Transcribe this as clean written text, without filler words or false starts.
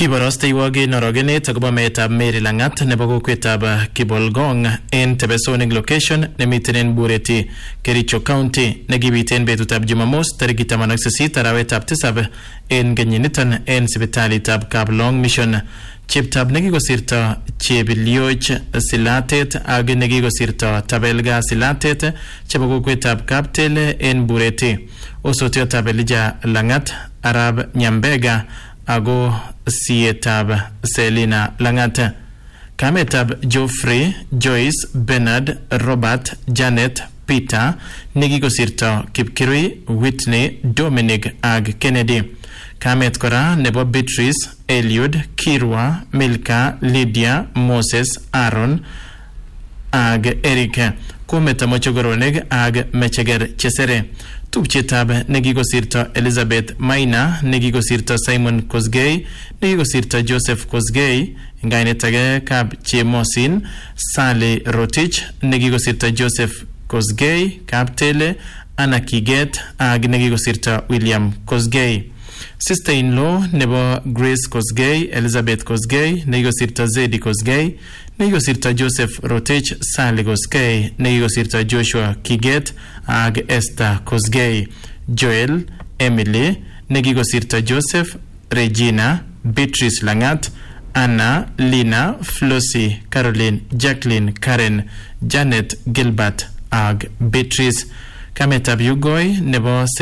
Kiborostoiwok norogenet akobo meetab Mary Langat nebo kokwetab Kibolgong en Tebesoning location nemiten en Bureti, Kericho County, nekibiten betutab Jumamos tariki 18 arawetab 7 en kenyiniton en sipitalitab Kablong Mission. Cheptab nekikosirto Chebilioch Silatet ak nekikosirto Tabelga Silatet chebo kokwetab Kaptele en Bureti. Osotiotab Elijah Langat, Arab Nyambega ago sietab Selina Langat. Kametab Geoffrey, Joyce, Bernard, Robert, Janet, Peter, nekikosirto Kipkirui, Whitney, Dominic ag Kennedy. Kamet kora nebo Beatrice, Eliud, Kirwa, Milka, Lydia, Moses, Aaron ag Eric. Kumeta mochogoronek ag Mecheger Chesere. Tupchetab nekikosirto Elizabeth Maina, nekikosirto Simon Kosgei, nekikosirto Joseph Kosgei, ngainetage Kab Chemosin, Sally Rotich, nekikosirto Joseph Kosgei, Kaptele, Anna Kiget, ag nekikosirto William Kosgei. Sister-in-law nebo Grace Kosgei, Elizabeth Kosgei, nekikosirto Zedi Kosgei, nekikosirto Joseph Rotich, Sally Kosgei, nekikosirto Joshua Kiget ag Esther Kosgei. Joel, Emily, nekikosirto Joseph, Regina, Beatrice Langat, Anna, Lina, Flossie, Caroline, Jacqueline, Karen, Janet, Gilbert ag Beatrice. Kametab Yugoi nebo